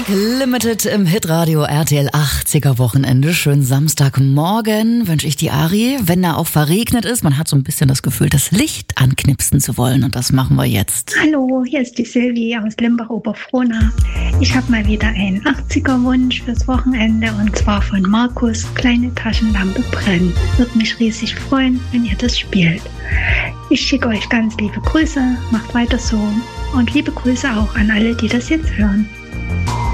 Limited im Hitradio RTL 80er Wochenende. Schönen Samstagmorgen wünsche ich die Ari. Wenn er auch verregnet ist, man hat so ein bisschen das Gefühl, das Licht anknipsen zu wollen. Und das machen wir jetzt. Hallo, hier ist die Silvi aus Limbach-Oberfrohna. Ich habe mal wieder einen 80er-Wunsch fürs Wochenende und zwar von Markus, Kleine Taschenlampe brennt. Würde mich riesig freuen, wenn ihr das spielt. Ich schicke euch ganz liebe Grüße, macht weiter so und liebe Grüße auch an alle, die das jetzt hören.